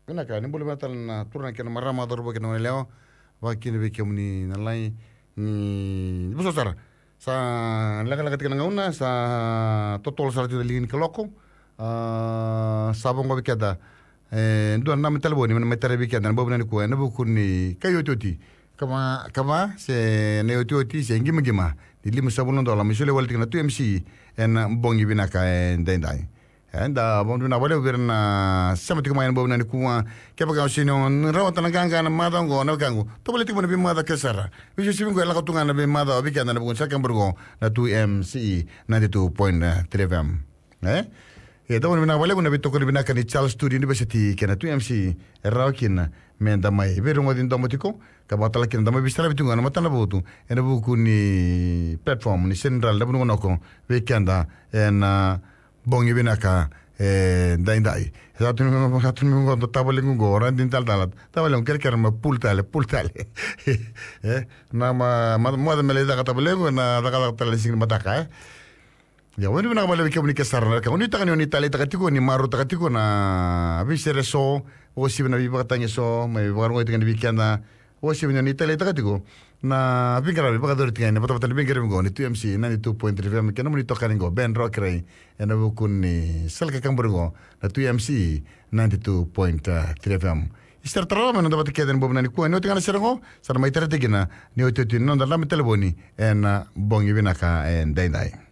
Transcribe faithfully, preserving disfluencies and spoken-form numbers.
Binaka ni boleh batal na turna kena marama dorbo kena leo wa kini be kemuni nalai ni buso sar sa laga laga kena ngauna sa totol sar tu lingin keloko sabong ko bikada eh ndo na metalboni na metare bikada bobu na ko na bu kunni kayo toti kama kama se ne toti se ngima ngima di limu sabun ndo la misule walti na tu mc en bongi binaka en dendai enda bondu na wale berna sama tiku main bobu na kuwa kepa ka sino rawata na ganga na madango na gango to bole tiku na bi mada kesara bijo simingo la katunga na bi mada bikanda na bugun sakam burgo na tu mc ninety-two point three F M eh e da wona wale kuna bitoko ni binaka ni Charles Studi University kena tu mc rawkin menda mai beru ngodin domotiko ka batala kin dama bistara bitunga na matana butu ena buku ni platform ni central da bunu noko weekenda en bongi binaka eh dai dai satu minggu satu minggu untuk tabel minggu orang dintal dalat tabel mungkin kerja ma pultale pultale eh nama mau ada meleda kata tabel minggu na kata kata lesing mataka eh ya wani binaka balik kau ni kesar nak kau ni takkan ni tali takatiku ni maru takatiku na habis reso osi bina bipa katanya so mai baru ngoi dengan weekend na osi bina ni tali takatiku na bingkara bipa kador tinggal ni betul betul bingkara minggu ni tu mc ninety-two point three F M kena muni tokan minggu Ben Rock rai ena bukun ni salka kamburgo na tu mc ninety-two point three F M istar terlalu mana dapat keden bobu nani kuah ni tinggal serango sarma itera tegina ni otu tu non dalam telefoni en bongi binaka en dai dai